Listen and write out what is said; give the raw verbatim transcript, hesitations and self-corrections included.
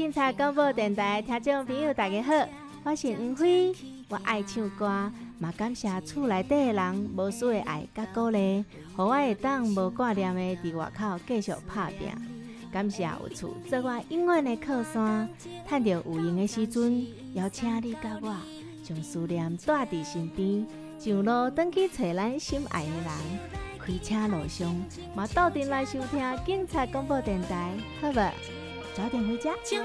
警察广播电台听众朋友大家好，我是黄飞，我爱唱歌，嘛感谢厝内底的人无私的爱甲鼓励，互我会当无挂念的伫外口继续打拼。感谢有厝做我永远的靠山，趁着有闲的时阵，邀请你甲我，将思念带伫身边，上路转去找咱心爱的人。开车路上，嘛斗阵来收听警察广播电台，好无？早点回家。